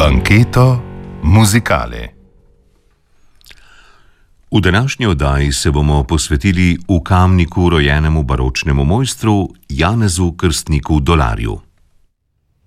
Banketo muzikale. V današnji oddaji se bomo posvetili v Kamniku rojenemu baročnemu mojstru Janezu Krstniku Dolarju.